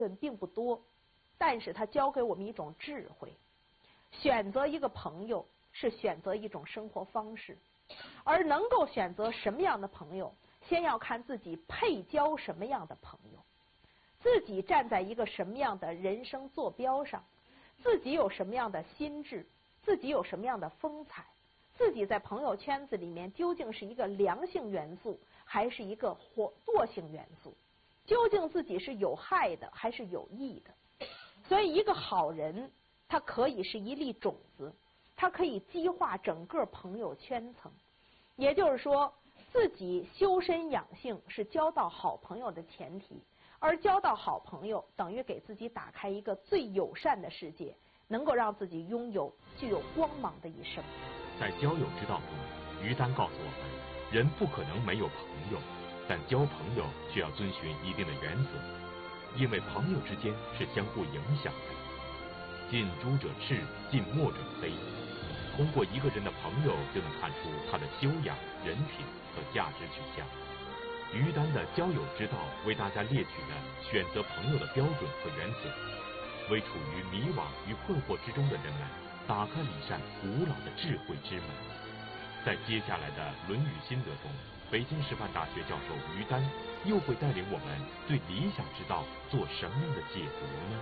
论并不多，但是它教给我们一种智慧。选择一个朋友是选择一种生活方式，而能够选择什么样的朋友，先要看自己配交什么样的朋友，自己站在一个什么样的人生坐标上，自己有什么样的心智，自己有什么样的风采，自己在朋友圈子里面究竟是一个良性元素还是一个惰性元素，究竟自己是有害的还是有益的。所以一个好人他可以是一粒种子，他可以激化整个朋友圈层。也就是说，自己修身养性是交到好朋友的前提，而交到好朋友等于给自己打开一个最友善的世界，能够让自己拥有具有光芒的一生。 在交友之道中，于丹告诉我们，人不可能没有朋友，但交朋友却要遵循一定的原则，因为朋友之间是相互影响的。近朱者赤，近墨者黑。通过一个人的朋友，就能看出他的修养、人品和价值取向。于丹的交友之道为大家列举了选择朋友的标准和原则，为处于迷惘与困惑之中的人们打开了一扇古老的智慧之门。在接下来的《论语心得》中，北京师范大学教授于丹又会带领我们对理想之道做什么样的解读呢？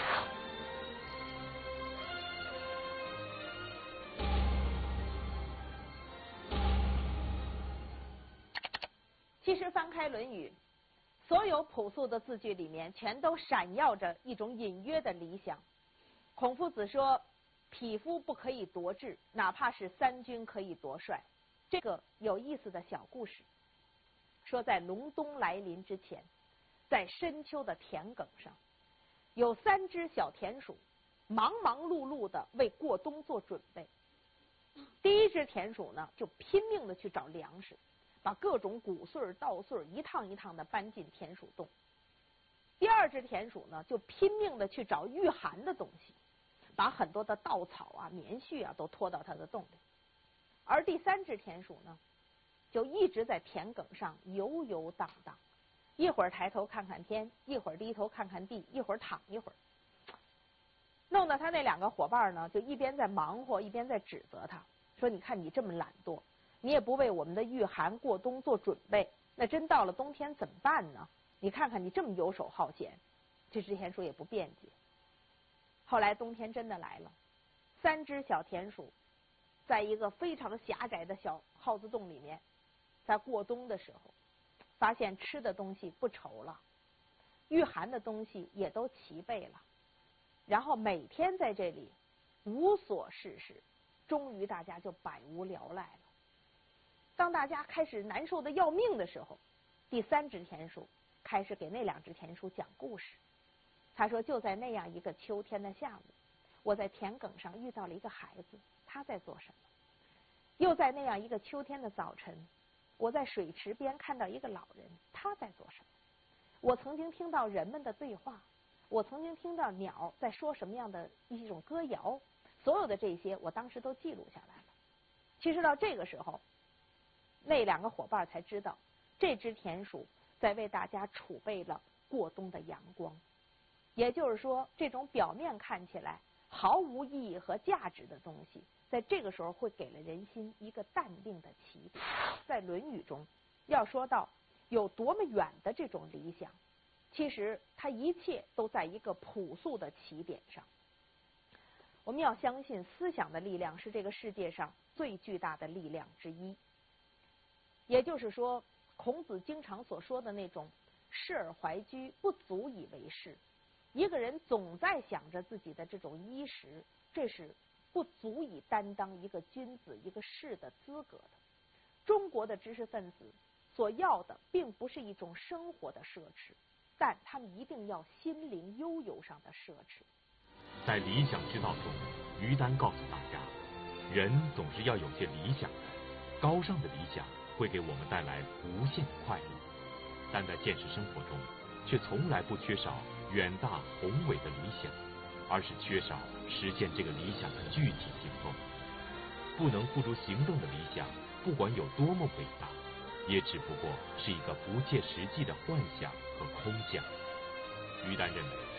其实翻开《论语》，所有朴素的字句里面全都闪耀着一种隐约的理想。孔夫子说，匹夫不可以夺志，哪怕是三军可以夺帅。这个有意思的小故事说，在隆冬来临之前，在深秋的田埂上，有3只小田鼠忙忙碌碌的为过冬做准备。第一只田鼠呢，就拼命的去找粮食，把各种谷穗稻穗一趟一趟的搬进田鼠洞。第二只田鼠呢，就拼命的去找御寒的东西，把很多的稻草啊、棉絮啊都拖到它的洞里。而第3只田鼠呢，就一直在田埂上游游荡荡，一会儿抬头看看天，一会儿低头看看地，一会儿躺一会儿，弄得他那2个伙伴呢，就一边在忙活，一边在指责他，说你看你这么懒惰，你也不为我们的御寒过冬做准备，那真到了冬天怎么办呢？你看看你这么游手好闲。这只田鼠也不辩解。后来冬天真的来了，3只小田鼠在一个非常狭窄的小耗子洞里面，在过冬的时候发现吃的东西不愁了，御寒的东西也都齐备了，然后每天在这里无所事事，终于大家就百无聊赖了。当大家开始难受的要命的时候，第3只田鼠开始给那2只田鼠讲故事。他说，就在那样一个秋天的下午，我在田埂上遇到了一个孩子，他在做什么？又在那样一个秋天的早晨，我在水池边看到一个老人，他在做什么？我曾经听到人们的对话，我曾经听到鸟在说什么样的一种歌谣，所有的这些我当时都记录下来了。其实到这个时候，那2个伙伴才知道，这只田鼠在为大家储备了过冬的阳光。也就是说，这种表面看起来毫无意义和价值的东西，在这个时候会给了人心一个淡定的起点。在《论语》中要说到有多么远的这种理想，其实它一切都在一个朴素的起点上。我们要相信，思想的力量是这个世界上最巨大的力量之一。也就是说，孔子经常所说的那种事而怀居，不足以为事。一个人总在想着自己的这种衣食，这是不足以担当一个君子、一个士的资格的。中国的知识分子所要的并不是一种生活的奢侈，但他们一定要心灵悠游上的奢侈。 在理想之道中，于丹告诉大家，人总是要有些理想的，高尚的理想会给我们带来无限的快乐，但在现实生活中却从来不缺少远大宏伟的理想，而是缺少实现这个理想的具体行动。不能付诸行动的理想，不管有多么伟大，也只不过是一个不切实际的幻想和空想。 于丹认为，